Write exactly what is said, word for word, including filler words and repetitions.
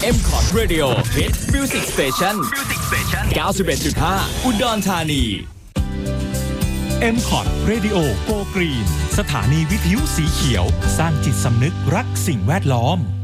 เอ็ม คอร์ด Radio Hit Music Station เก้าสิบเอ็ดจุดห้า อุดรธานีเอ็ม คอร์ด Radio Go Green สถานีวิทยุสีเขียวสร้างจิตสำนึกรักสิ่งแวดล้อม